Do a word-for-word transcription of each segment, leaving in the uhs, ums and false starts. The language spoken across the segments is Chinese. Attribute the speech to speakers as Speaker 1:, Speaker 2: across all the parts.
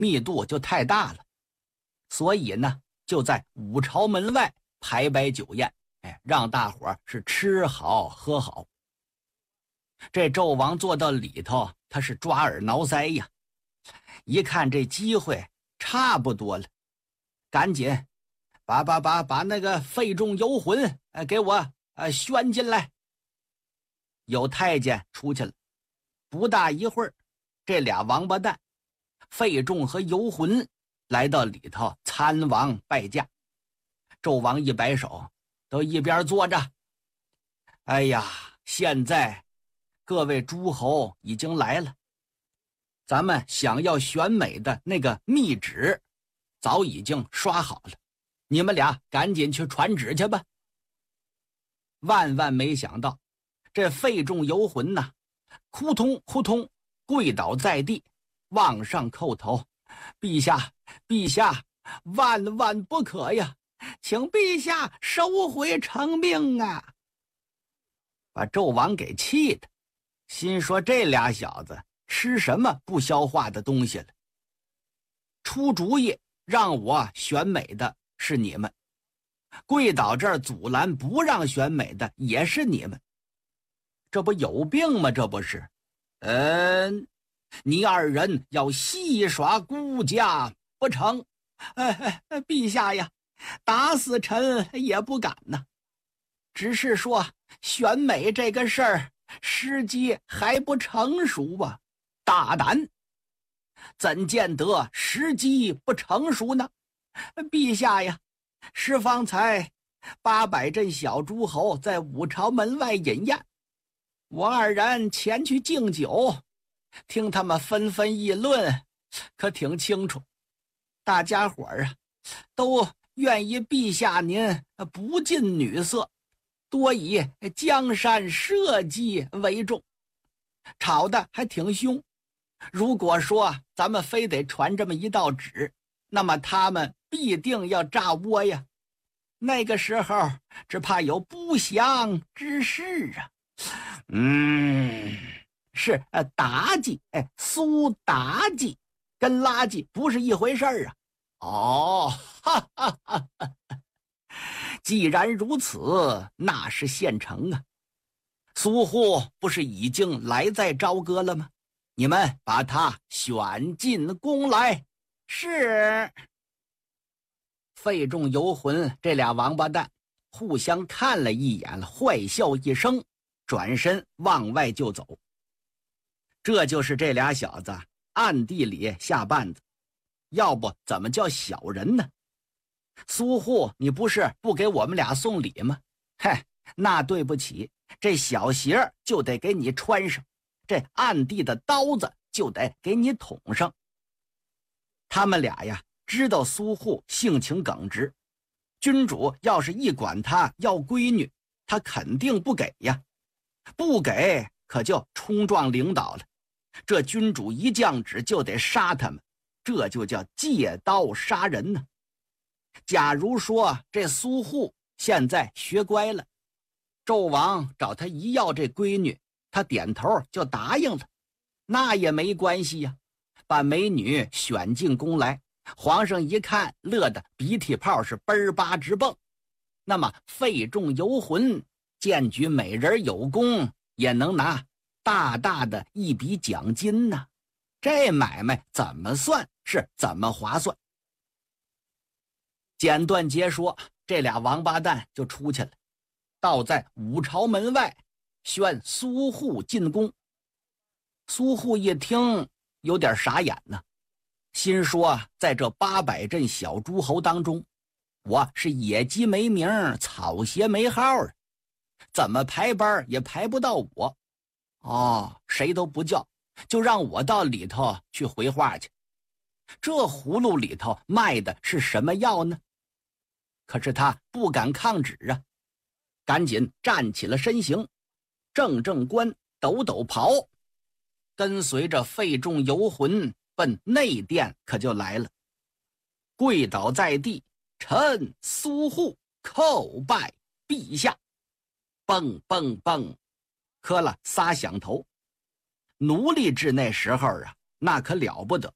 Speaker 1: 密度就太大了，所以呢，就在五朝门外排摆酒宴，哎，让大伙儿是吃好喝好。这纣王坐到里头，他是抓耳挠腮呀，一看这机会差不多了，赶紧把把把把那个费仲游魂呃给我呃宣进来。有太监出去了，不大一会儿，这俩王八蛋费仲和游魂来到里头参王拜驾。纣王一摆手，都一边坐着。哎呀，现在各位诸侯已经来了，咱们想要选美的那个密旨早已经刷好了，你们俩赶紧去传旨去吧。万万没想到，这费仲游魂呐，扑通扑通跪倒在地，往上叩头：陛下，陛下，万万不可呀，请陛下收回成命啊！把纣王给气的，心说这俩小子吃什么不消化的东西了？出主意让我选美的是你们，跪倒这儿阻拦不让选美的也是你们，这不有病吗？这不是？嗯，你二人要戏耍孤家不成？哎哎，陛下呀，打死臣也不敢呐。只是说选美这个事儿，时机还不成熟吧？大胆！怎见得时机不成熟呢？陛下呀，是方才八百镇小诸侯在五朝门外饮宴，我二人前去敬酒，听他们纷纷议论，可挺清楚，大家伙儿啊，都愿意陛下您不近女色，多以江山社稷为重，吵得还挺凶。如果说咱们非得传这么一道旨，那么他们必定要炸窝呀。那个时候只怕有不祥之事啊。嗯，是呃妲己，哎，苏妲己跟垃圾不是一回事儿啊。哦，哈哈哈哈！既然如此，那是现成啊。苏护不是已经来在朝歌了吗？你们把他选进宫来。是。费仲游魂这俩王八蛋互相看了一眼，坏笑一声，转身往外就走。这就是这俩小子暗地里下绊子，要不怎么叫小人呢？苏护，你不是不给我们俩送礼吗？嗨，那对不起，这小鞋就得给你穿上，这暗地的刀子就得给你捅上。他们俩呀，知道苏护性情耿直，君主要是一管他要闺女，他肯定不给呀，不给可就冲撞领导了，这君主一降旨就得杀他们，这就叫借刀杀人呢。假如说这苏护现在学乖了，纣王找他一要这闺女，他点头就答应了，那也没关系呀，把美女选进宫来，皇上一看乐得鼻涕泡是奔儿巴直蹦，那么费仲游魂荐举美人有功，也能拿大大的一笔奖金呢。这买卖怎么算是怎么划算。简短截说，这俩王八蛋就出去了，倒在五朝门外宣苏护进宫。苏护一听有点傻眼呢，心说在这八百镇小诸侯当中，我是野鸡没名，草鞋没号，怎么排班也排不到我。哦，谁都不叫，就让我到里头去回话去。这葫芦里头卖的是什么药呢？可是他不敢抗旨啊，赶紧站起了身形，正正冠，抖抖袍，跟随着费仲游魂奔内殿可就来了，跪倒在地，臣苏护叩拜陛下。蹦蹦蹦，磕了仨响头。奴隶制那时候啊，那可了不得，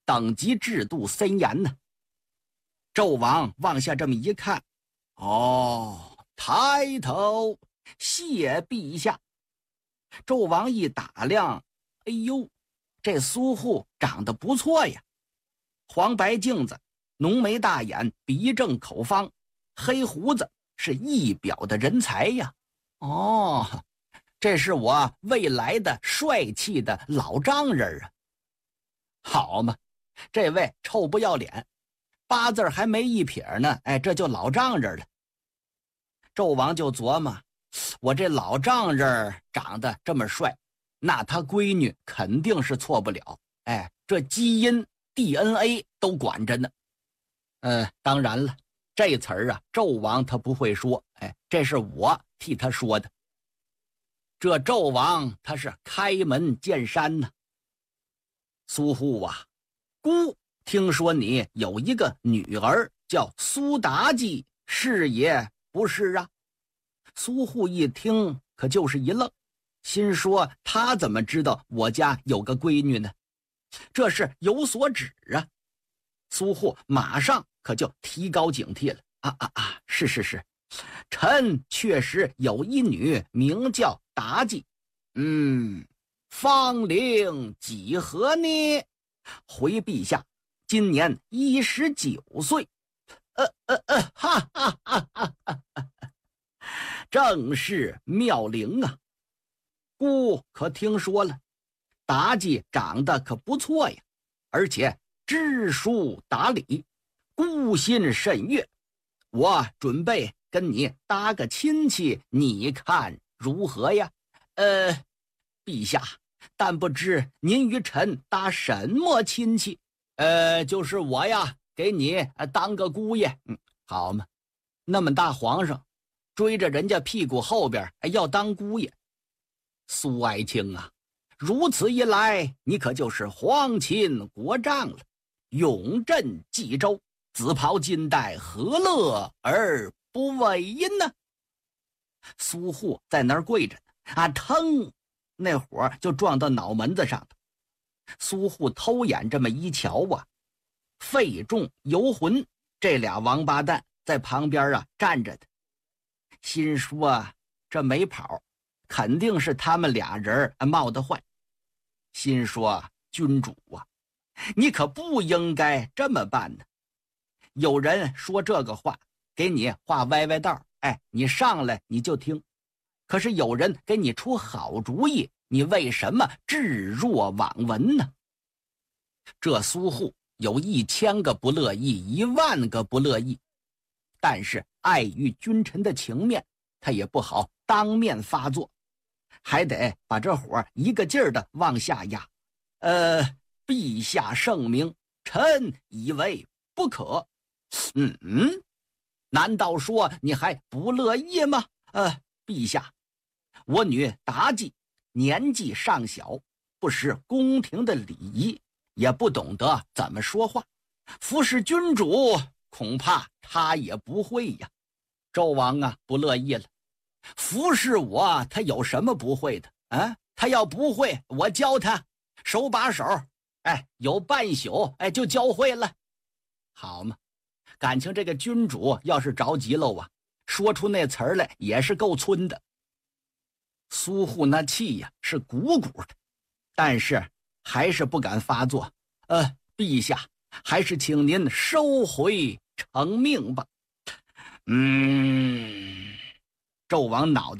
Speaker 1: 等级制度森严呢。纣王往下这么一看，哦，抬头谢陛下。纣王一打量，哎呦，这苏护长得不错呀，黄白镜子，浓眉大眼，鼻正口方，黑胡子，是一表的人才呀。哦，这是我未来的帅气的老丈人啊。好嘛，这位臭不要脸，八字还没一撇呢，哎，这就老丈人了。纣王就琢磨，我这老丈人长得这么帅，那他闺女肯定是错不了，哎，这基因 D N A 都管着呢。呃，当然了，这词儿啊，纣王他不会说，哎，这是我替他说的。这纣王他是开门见山呢。苏护啊，孤听说你有一个女儿叫苏妲己，是也不是啊？苏护一听可就是一愣，心说他怎么知道我家有个闺女呢？这是有所指啊。苏护马上可就提高警惕了，啊啊啊！是是是，臣确实有一女，名叫妲己。嗯，芳龄几何呢？回陛下，今年一十九岁。呃呃呃，哈哈哈哈哈哈！正是妙龄啊！孤可听说了，妲己长得可不错呀，而且知书达理，孤心甚悦。我准备跟你搭个亲戚，你看如何呀？呃，陛下，但不知您与臣搭什么亲戚？呃，就是我呀，给你当个姑爷。嗯，好嘛，那么大皇上追着人家屁股后边要当姑爷。苏爱卿啊，如此一来，你可就是皇亲国丈了，永镇冀州，紫袍金带，何乐而不为呢？苏护在那儿跪着呢，啊，腾，那火就撞到脑门子上头。苏护偷眼这么一瞧啊，费仲、游魂这俩王八蛋在旁边啊站着的，心说这没跑，肯定是他们俩人冒的坏。心说君主啊，你可不应该这么办呢。有人说这个话，给你画歪歪道，哎，你上来你就听。可是有人给你出好主意，你为什么置若罔闻呢？这苏护有一千个不乐意，一万个不乐意，但是碍于君臣的情面，他也不好当面发作，还得把这火一个劲儿的往下压。呃，陛下圣明，臣以为不可。嗯嗯，难道说你还不乐意吗？呃，陛下，我女妲己年纪尚小，不识宫廷的礼仪，也不懂得怎么说话，服侍君主恐怕她也不会呀。纣王啊不乐意了，服侍我他有什么不会的啊？他要不会，我教他，手把手，哎，有半宿哎就教会了。好嘛，感情这个君主要是着急喽啊，说出那词儿来也是够村的。苏护那气呀是鼓鼓的，但是还是不敢发作。呃，陛下，还是请您收回成命吧。嗯，纣王脑袋